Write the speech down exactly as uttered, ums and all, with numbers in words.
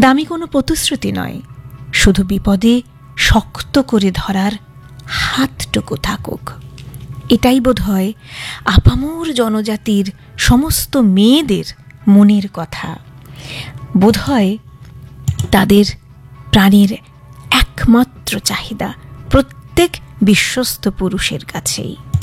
দামি কোনো প্রতিশ্রুতি নয়, শুধু বিপদে শক্ত করে ধরার হাতটুকু থাকুক। এটাই বোধ হয় আপামর জনজাতির সমস্ত মেয়েদের মনের কথা, বোধ হয় তাদের প্রাণের একমাত্র চাহিদা প্রত্যেক বিশ্বস্ত পুরুষের কাছেই।